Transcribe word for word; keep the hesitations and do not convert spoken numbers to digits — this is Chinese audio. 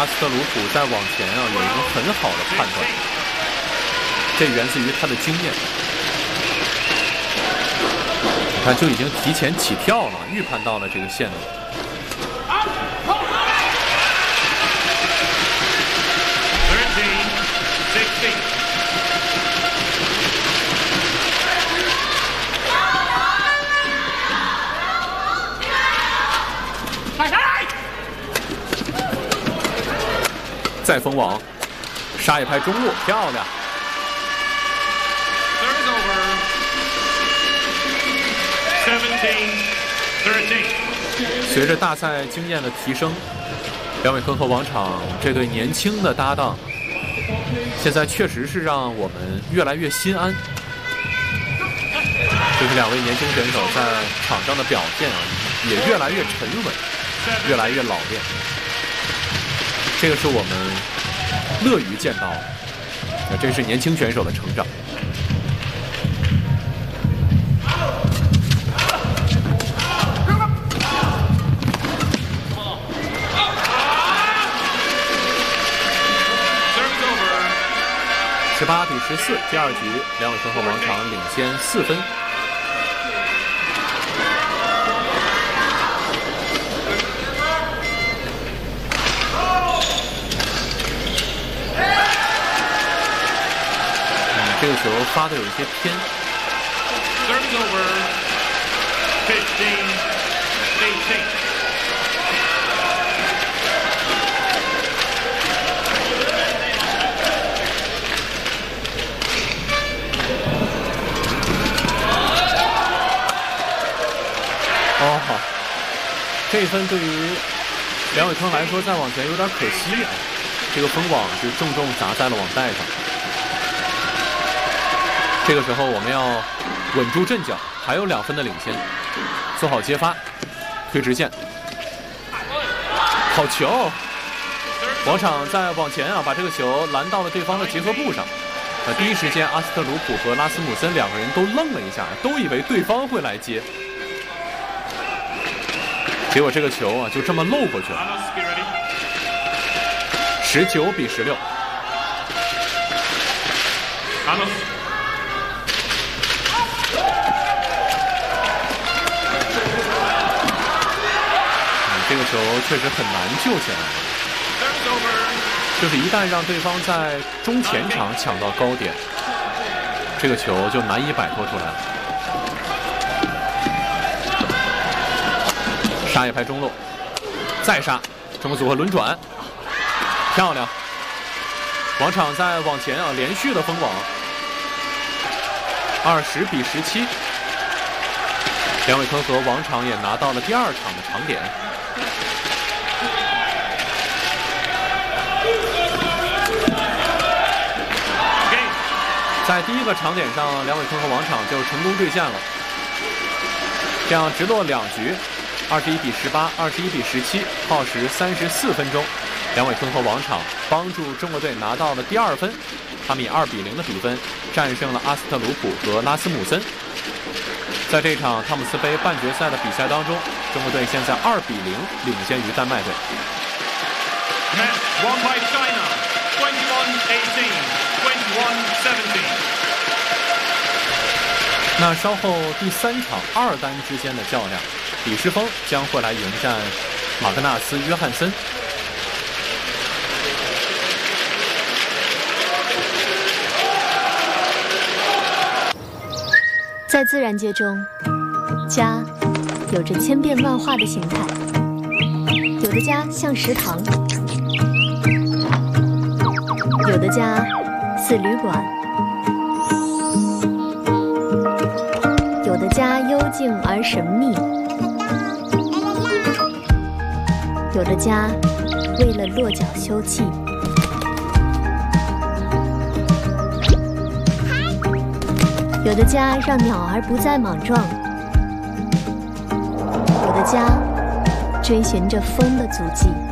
阿斯特鲁普在往前啊有一个很好的判断，这源自于他的经验。你看，就已经提前起跳了，预判到了这个线路。再封网，杀一拍中路，漂亮。随着大赛经验的提升，两位坑和王场这对年轻的搭档，现在确实是让我们越来越心安。就是两位年轻选手在场上的表现啊，也越来越沉稳，越来越老练。这个是我们乐于见到的，这是年轻选手的成长。十八比十四，第二局，两位坑后王场领先四分。这个球发的有一些偏。哦，好，这一分对于两位坑来说再往前有点可惜啊，这个封网是重重砸在了网带上。这个时候我们要稳住阵脚，还有两分的领先，做好接发，推直线，好球！王场在往前啊，把这个球拦到了对方的结合部上。呃，第一时间阿斯特鲁普和拉斯姆森两个人都愣了一下，都以为对方会来接，结果这个球啊就这么漏过去了。十九比十六。这个球确实很难救起来，就是一旦让对方在中前场抢到高点，这个球就难以摆脱出来了。杀一拍中路，再杀，中路组合轮转，漂亮！王场在往前啊，连续的封网，二十比十七，两位坑和王场也拿到了第二场的长点。在第一个长点上，两位坑和王场就成功兑现了，这样直落两局，二十一比十八，二十一比十七，耗时三十四分钟，两位坑和王场帮助中国队拿到了第二分，他们以二比零的比分战胜了阿斯特鲁普和拉斯姆森。在这场汤姆斯杯半决赛的比赛当中，中国队现在二比零领先于丹麦队。 Won by China, twenty-one eighteen, twenty-one seventeen. 那稍后第三场二单之间的较量，李世峰将会来迎战马格纳斯·约翰森。 在自然界中，家有着千变万化的形态，有的家像食堂，有的家似旅馆，有的家幽静而神秘，有的家为了落脚休憩，有的家让鸟儿不再莽撞，有的家追寻着风的足迹。